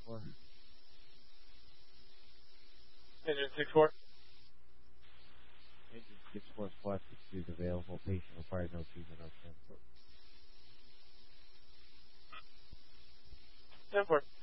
6-4. Engine 6-4. Engine 6-4 squad 60 is available. Patient requires no treatment or transport. 10-4.